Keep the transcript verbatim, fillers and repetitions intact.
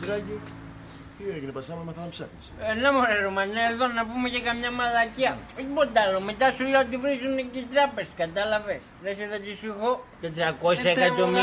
Δημητράκη, τι έγινε, πασάμε, μαθα να ψάχνεις. Ε, να μωρέ Ρωμανέ, εδώ να πούμε και καμιά μαλακιά. Τίποτα άλλο, μετά σου λέω ότι βρίζουν και οι τράπεζες, κατάλαβες. Δεν σε θα σου έχω τετρακόσια εκατομμύρια.